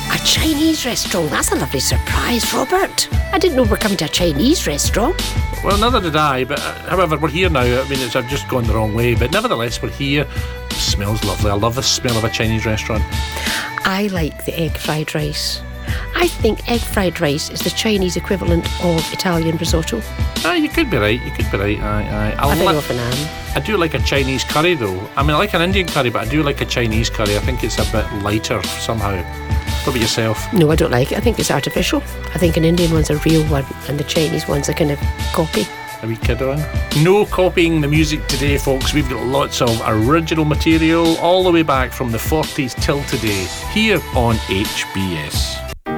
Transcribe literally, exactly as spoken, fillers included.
A Chinese restaurant? That's a lovely surprise, Robert. I didn't know we're coming to a Chinese restaurant. Well, neither did I, but uh, however, we're here now. I mean, it's, I've just gone the wrong way, but nevertheless, we're here. It smells lovely. I love the smell of a Chinese restaurant. I like the egg fried rice. I think egg fried rice is the Chinese equivalent of Italian risotto. Ah, you could be right. You could be right. Aye, aye. I very li- often am. I do like a Chinese curry, though. I mean, I like an Indian curry, but I do like a Chinese curry. I think it's a bit lighter somehow. What about yourself? No, I don't like it. I think it's artificial. I think an Indian one's a real one and the Chinese one's a kind of copy. A wee kid on. No copying the music today, folks. We've got lots of original material all the way back from the forties till today here on H B S.